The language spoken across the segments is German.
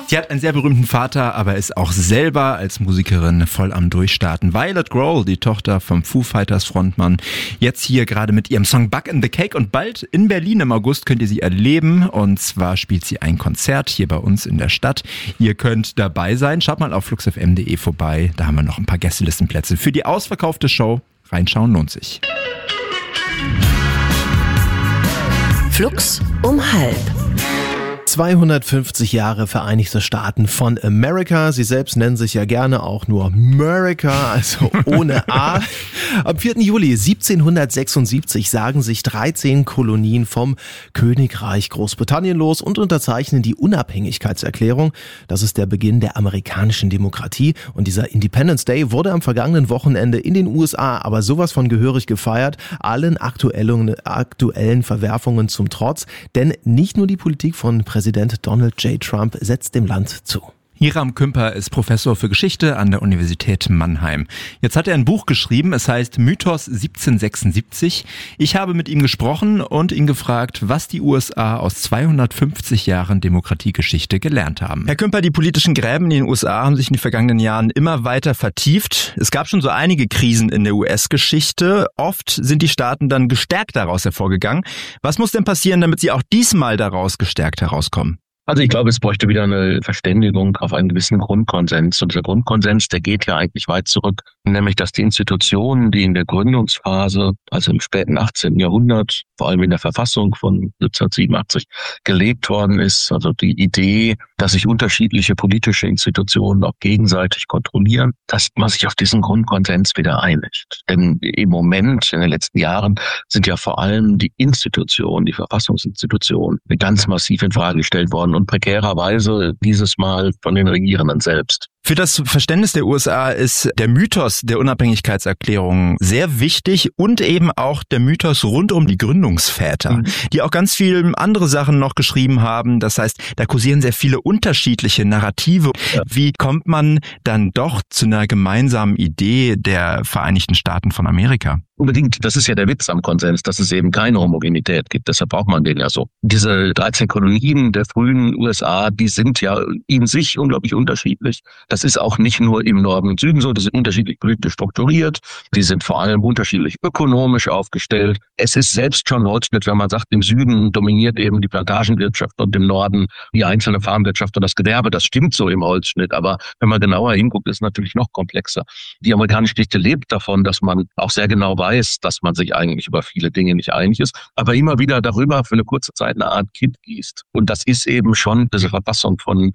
Sie hat einen sehr berühmten Vater, aber ist auch selber als Musikerin voll am Durchstarten. Violet Grohl, die Tochter vom Foo Fighters Frontmann, jetzt hier gerade mit ihrem Song Bug in the Cake, und bald in Berlin im August könnt ihr sie erleben, und zwar spielt sie ein Konzert hier bei uns in der Stadt. Ihr könnt dabei sein, schaut mal auf fluxfm.de vorbei, da haben wir noch ein paar Gästelistenplätze für die ausverkaufte Show. Reinschauen lohnt sich. Flux um 12:30. 250 Jahre Vereinigte Staaten von America. Sie selbst nennen sich ja gerne auch nur America, also ohne A. Am 4. Juli 1776 sagen sich 13 Kolonien vom Königreich Großbritannien los und unterzeichnen die Unabhängigkeitserklärung. Das ist der Beginn der amerikanischen Demokratie. Und dieser Independence Day wurde am vergangenen Wochenende in den USA aber sowas von gehörig gefeiert, allen aktuellen Verwerfungen zum Trotz. Denn nicht nur die Politik von Präsident Donald J. Trump setzt dem Land zu. Hiram Kümper ist Professor für Geschichte an der Universität Mannheim. Jetzt hat er ein Buch geschrieben, es heißt Mythos 1776. Ich habe mit ihm gesprochen und ihn gefragt, was die USA aus 250 Jahren Demokratiegeschichte gelernt haben. Herr Kümper, die politischen Gräben in den USA haben sich in den vergangenen Jahren immer weiter vertieft. Es gab schon so einige Krisen in der US-Geschichte. Oft sind die Staaten dann gestärkt daraus hervorgegangen. Was muss denn passieren, damit sie auch diesmal daraus gestärkt herauskommen? Also ich glaube, es bräuchte wieder eine Verständigung auf einen gewissen Grundkonsens. Und dieser Grundkonsens, der geht ja eigentlich weit zurück, nämlich dass die Institutionen, die in der Gründungsphase, also im späten 18. Jahrhundert, vor allem in der Verfassung von 1787 gelebt worden ist, also die Idee, dass sich unterschiedliche politische Institutionen auch gegenseitig kontrollieren, dass man sich auf diesen Grundkonsens wieder einigt. Denn im Moment, in den letzten Jahren, sind ja vor allem die Institutionen, die Verfassungsinstitutionen, ganz massiv in Frage gestellt worden und prekärerweise dieses Mal von den Regierenden selbst. Für das Verständnis der USA ist der Mythos der Unabhängigkeitserklärung sehr wichtig und eben auch der Mythos rund um die Gründungsväter, die auch ganz viele andere Sachen noch geschrieben haben. Das heißt, da kursieren sehr viele unterschiedliche Narrative. Ja. Wie kommt man dann doch zu einer gemeinsamen Idee der Vereinigten Staaten von Amerika? Unbedingt. Das ist ja der Witz am Konsens, dass es eben keine Homogenität gibt. Deshalb braucht man den ja so. Diese 13 Kolonien der frühen USA, die sind ja in sich unglaublich unterschiedlich. Das ist auch nicht nur im Norden und Süden so. Die sind unterschiedlich politisch strukturiert. Die sind vor allem unterschiedlich ökonomisch aufgestellt. Es ist selbst schon Holzschnitt, wenn man sagt, im Süden dominiert eben die Plantagenwirtschaft und im Norden die einzelne Farmwirtschaft und das Gewerbe. Das stimmt so im Holzschnitt. Aber wenn man genauer hinguckt, ist es natürlich noch komplexer. Die amerikanische Geschichte lebt davon, dass man auch sehr genau weiß, dass man sich eigentlich über viele Dinge nicht einig ist, aber immer wieder darüber für eine kurze Zeit eine Art Kind gießt. Und das ist eben schon diese Verfassung von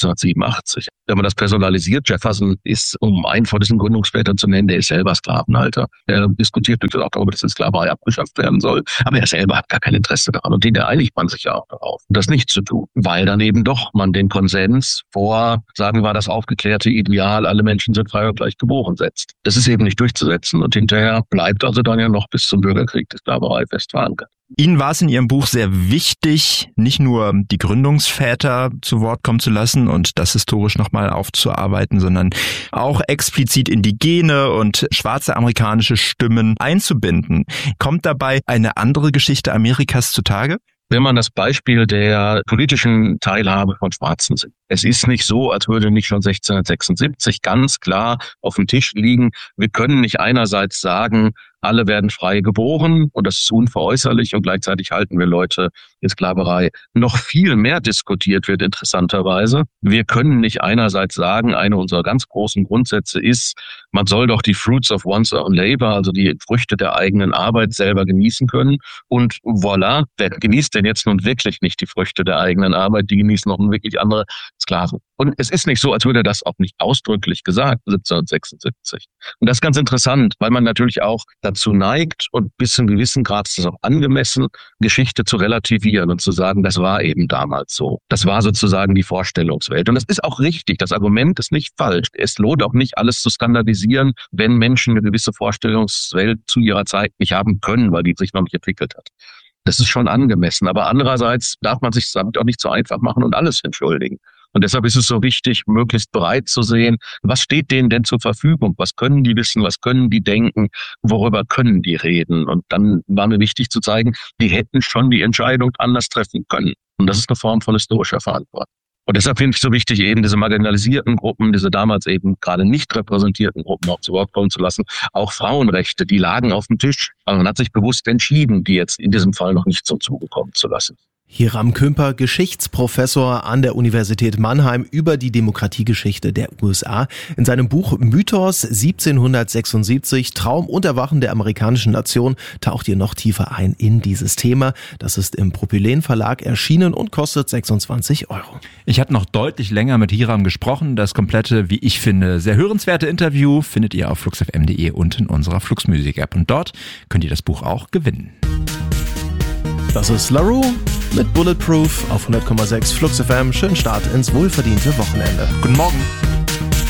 1787. Wenn man das personalisiert, Jefferson ist, um einen von diesen Gründungsvätern zu nennen, der ist selber Sklavenhalter. Er diskutiert durchaus auch darüber, dass die Sklaverei abgeschafft werden soll, aber er selber hat gar kein Interesse daran und den einigt man sich ja auch darauf, das nicht zu tun, weil dann eben doch man den Konsens vor, sagen wir, das aufgeklärte Ideal, alle Menschen sind frei und gleich geboren, setzt. Das ist eben nicht durchzusetzen und hinterher bleibt also dann ja noch bis zum Bürgerkrieg die Sklaverei fest verankert. Ihnen war es in Ihrem Buch sehr wichtig, nicht nur die Gründungsväter zu Wort kommen zu lassen und das historisch nochmal aufzuarbeiten, sondern auch explizit indigene und schwarze amerikanische Stimmen einzubinden. Kommt dabei eine andere Geschichte Amerikas zutage? Wenn man das Beispiel der politischen Teilhabe von Schwarzen sieht. Es ist nicht so, als würde nicht schon 1676 ganz klar auf dem Tisch liegen, wir können nicht einerseits sagen, alle werden frei geboren und das ist unveräußerlich und gleichzeitig halten wir Leute in Sklaverei. Noch viel mehr diskutiert wird interessanterweise. Wir können nicht einerseits sagen, eine unserer ganz großen Grundsätze ist, man soll doch die fruits of one's own labor, also die Früchte der eigenen Arbeit selber genießen können. Und voilà, wer genießt denn jetzt nun wirklich nicht die Früchte der eigenen Arbeit? Die genießen noch wirklich andere Sklaven. Und es ist nicht so, als würde das auch nicht ausdrücklich gesagt, 1776. Und das ist ganz interessant, weil man natürlich auch dazu neigt und bis zu einem gewissen Grad ist es auch angemessen, Geschichte zu relativieren und zu sagen, das war eben damals so. Das war sozusagen die Vorstellungswelt. Und das ist auch richtig. Das Argument ist nicht falsch. Es lohnt auch nicht, alles zu skandalisieren, wenn Menschen eine gewisse Vorstellungswelt zu ihrer Zeit nicht haben können, weil die sich noch nicht entwickelt hat. Das ist schon angemessen. Aber andererseits darf man sich damit auch nicht so einfach machen und alles entschuldigen. Und deshalb ist es so wichtig, möglichst breit zu sehen, was steht denen denn zur Verfügung? Was können die wissen? Was können die denken? Worüber können die reden? Und dann war mir wichtig zu zeigen, die hätten schon die Entscheidung anders treffen können. Und das ist eine Form von historischer Verantwortung. Und deshalb finde ich so wichtig, eben diese marginalisierten Gruppen, diese damals eben gerade nicht repräsentierten Gruppen auch zu Wort kommen zu lassen. Auch Frauenrechte, die lagen auf dem Tisch. Aber man hat sich bewusst entschieden, die jetzt in diesem Fall noch nicht zum Zuge kommen zu lassen. Hiram Kümper, Geschichtsprofessor an der Universität Mannheim, über die Demokratiegeschichte der USA. In seinem Buch Mythos 1776, Traum und Erwachen der amerikanischen Nation, taucht ihr noch tiefer ein in dieses Thema. Das ist im Propylen Verlag erschienen und kostet 26 €. Ich habe noch deutlich länger mit Hiram gesprochen. Das komplette, wie ich finde, sehr hörenswerte Interview findet ihr auf fluxfm.de und in unserer Flux Music App. Und dort könnt ihr das Buch auch gewinnen. Das ist LaRue mit Bulletproof auf 100,6 Flux FM. Schönen Start ins wohlverdiente Wochenende. Guten Morgen.